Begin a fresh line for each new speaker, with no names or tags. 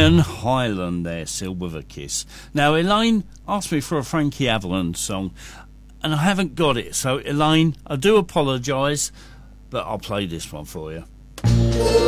Ian Highland there, Sealed with a Kiss. Now, Elaine asked me for a Frankie Avalon song, and I haven't got it. So, Elaine, I do apologise, but I'll play this one for you.